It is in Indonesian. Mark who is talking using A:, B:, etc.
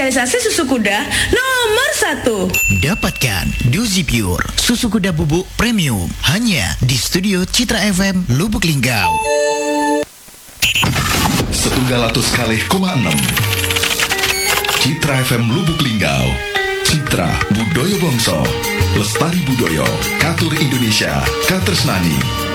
A: Standarisasi susu kuda nomor 1.
B: Dapatkan Dozi Pure, susu kuda bubuk premium, hanya di Studio Citra FM Lubuk Linggau.
C: 100,6 Citra FM Lubuk Linggau. Citra Budoyo Bongso, Lestari Budoyo, Katur Indonesia, Katresnani.